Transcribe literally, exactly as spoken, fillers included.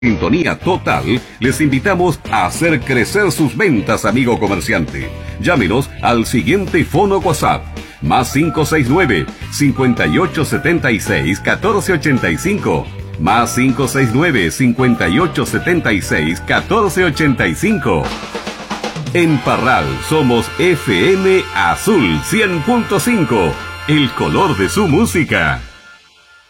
Sintonía total, les invitamos a hacer crecer sus ventas, amigo comerciante. Llámenos al siguiente fono WhatsApp, más cinco seis nueve, cinco ocho siete seis, uno cuatro ocho cinco, más cinco seis nueve, cinco ocho siete seis, uno cuatro ocho cinco. En Parral somos F M Azul cien punto cinco, el color de su música.